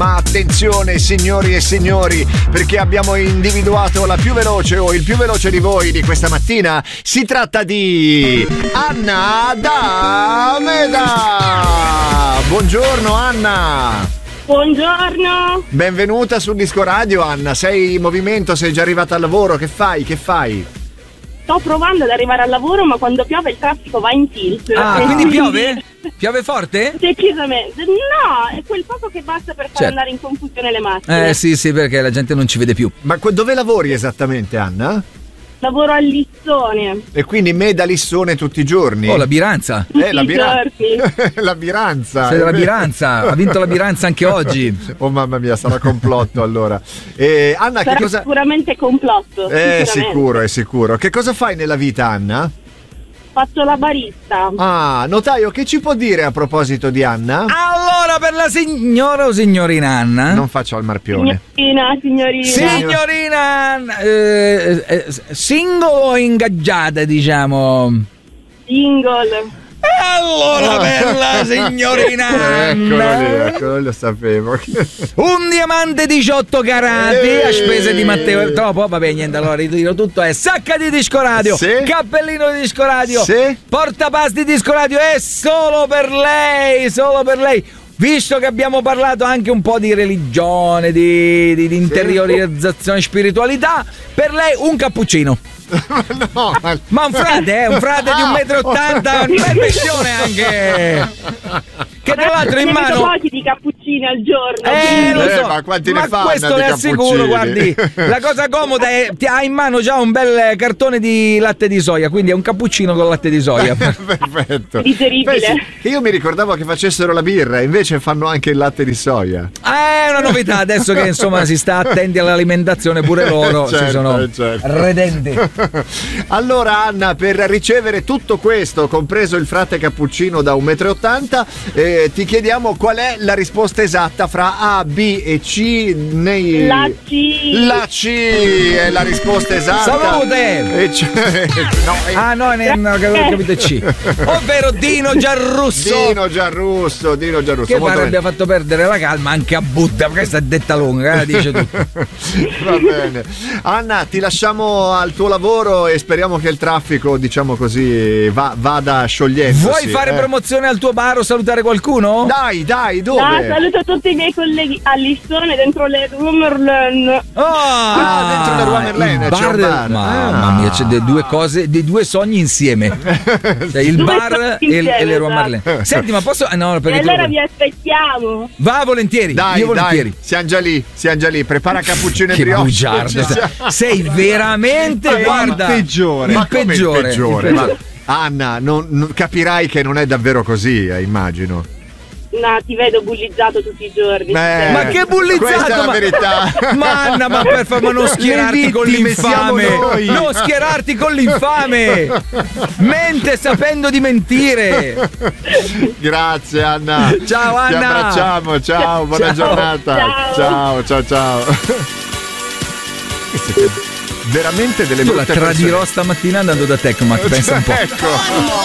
Ma attenzione signori e signori, perché abbiamo individuato la più veloce o il più veloce di voi di questa mattina. Si tratta di Anna da Meda. Buongiorno Anna. Buongiorno. Benvenuta sul Disco Radio Anna. Sei in movimento, sei già arrivata al lavoro, che fai? Sto provando ad arrivare al lavoro, ma quando piove il traffico va in tilt. Ah, quindi piove? Piove forte? Decisamente. No, è quel poco che basta per far andare in confusione le macchine. Sì, perché la gente non ci vede più. Ma dove lavori esattamente Anna? Lavoro a Lissone. E quindi Meda Lissone tutti i giorni? Oh, la Biranza. La Biranza. Sei della Biranza. Ha vinto la Biranza anche oggi. Oh mamma mia, sarà complotto allora. Anna, sarà che cosa? Sicuramente complotto. È sicuro. Che cosa fai nella vita, Anna? Faccio la barista. Ah, notaio, che ci può dire a proposito di Anna? Allora, per la signora o signorina Anna? Non faccio al marpione. Signorina. Single o ingaggiata, diciamo? Single. Allora, per la signorina Eccolo lì, lo sapevo. Un diamante 18 carati a spese di Matteo. Troppo? Vabbè, niente, allora ritiro tutto. È sacca di Disco Radio, cappellino di Disco Radio, portapasti di Disco Radio. È solo per lei. Visto che abbiamo parlato anche un po' di religione, di interiorizzazione, spiritualità, per lei un cappuccino. No, ma un frate di 1,80 m, un bel bestione anche. Che tra l'altro in mano pochi di cappuccini al giorno. Lo so, ma quanti ne fanno? Questo le assicuro, guardi, la cosa comoda è ti ha in mano già un bel cartone di latte di soia, quindi è un cappuccino con latte di soia. Perfetto. Digeribile. Io mi ricordavo che facessero la birra, invece fanno anche il latte di soia. È una novità adesso che insomma si sta attenti all'alimentazione pure loro, si sono redenti. Allora Anna, per ricevere tutto questo, compreso il frate cappuccino da 1,80 m, ti chiediamo qual è la risposta esatta fra A, B e C nei... La C è la risposta esatta. Salute! No, avevo capito C. Ovvero Dino Giarrusso. Che pare abbia fatto perdere la calma anche a Buddha. Questa è detta lunga, dice tutto. Va bene. Anna, ti lasciamo al tuo lavoro e speriamo che il traffico, diciamo così, vada sciogliendosi. Vuoi fare promozione al tuo bar o salutare qualcuno? Dai, dove? Saluto tutti i miei colleghi a Lissone dentro le Rue Merlin. Dentro le Rue Merlin c'è un bar. Mamma mia, c'è due cose, dei due sogni insieme. Cioè il bar e le Rue Merlin. Senti, ma posso? No, perché allora vi aspettiamo. Va, volentieri. Dai, volentieri. Siamo già lì. Prepara cappuccino e che brioche. bugiardo. Sei veramente il peggiore. Ma, Anna, non capirai che non è davvero così, immagino. No, ti vedo bullizzato tutti i giorni. Ma che bullizzato? Questa è la verità. Ma Anna, ma per favore, non schierarti con l'infame. Non schierarti con l'infame. Mente sapendo di mentire. Grazie Anna. Ciao Anna. Ti abbracciamo, ciao, buona giornata. Ciao. Veramente delle brutte persone. Io la tradirò stamattina andando da Tecmac, pensa un po'. Ecco.